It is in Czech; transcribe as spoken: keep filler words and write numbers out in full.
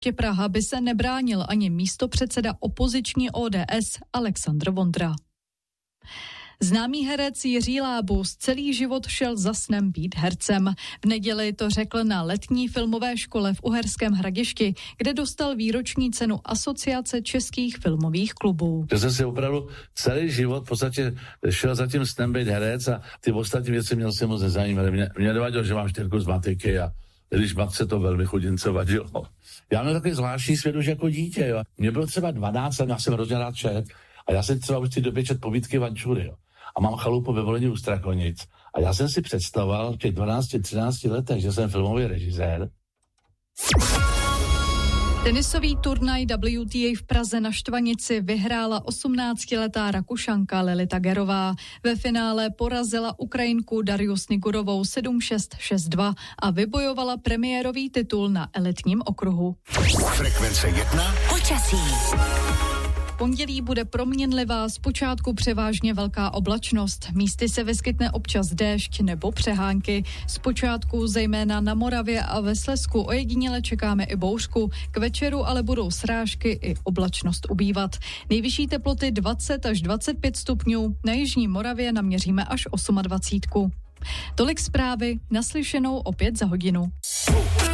Praha by se nebránil ani místopředseda opoziční O D S Alexandr Vondra. Známý herec Jiří Lábus celý život šel za snem být hercem. V neděli to řekl na letní filmové škole v Uherském Hradišti, kde dostal výroční cenu Asociace českých filmových klubů. Já jsem si opravdu celý život v podstatě šel za tím snem být herec a ty ostatní věci měl se moc nezajímavé. Mě, mě nevadilo, že mám čtyřku z matiky a když matce to velmi chudince vadilo. Já měl takový zvláštní svět už jako dítě. Jo. Mě bylo třeba dvanáct let, já jsem hrozně rád čet a já jsem třeba už v té době čet povídky Vančury. Jo. A mám chalupu ve Volení u Strakonic. A já jsem si představoval v těch dvanácti třinácti letech, že jsem filmový režisér. Tenisový turnaj W T A v Praze na Štvanici vyhrála osmnáctiletá Rakušanka Lilita Gerová. Ve finále porazila Ukrajinku Darju Snigurovou sedm šest šest dva a vybojovala premiérový titul na elitním okruhu. Frekvence jedna. Počasí. Pondělí bude proměnlivá, zpočátku převážně velká oblačnost. Místy se vyskytne občas déšť nebo přehánky. Zpočátku zejména na Moravě a ve Slezsku ojediněle čekáme i bouřku. K večeru ale budou srážky i oblačnost ubývat. Nejvyšší teploty dvacet až dvacet pět stupňů, na jižní Moravě naměříme až dvacet osm. Tolik zprávy, naslyšenou opět za hodinu.